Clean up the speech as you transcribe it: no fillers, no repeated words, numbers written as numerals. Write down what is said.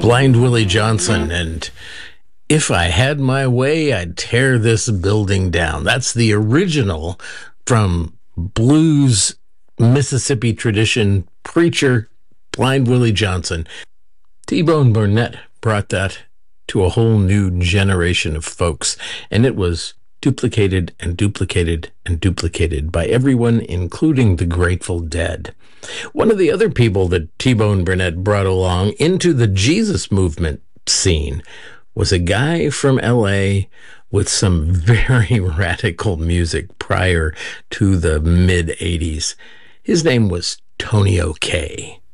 Blind Willie Johnson, and If I Had My Way, I'd Tear This Building Down. That's the original from blues Mississippi tradition preacher Blind Willie Johnson. T-Bone Burnett brought that to a whole new generation of folks, and it was duplicated and duplicated and duplicated by everyone, including the Grateful Dead. One of the other people that T-Bone Burnett brought along into the Jesus movement scene was a guy from L.A. with some very radical music prior to the mid-'80s. His name was Tony O'Kay.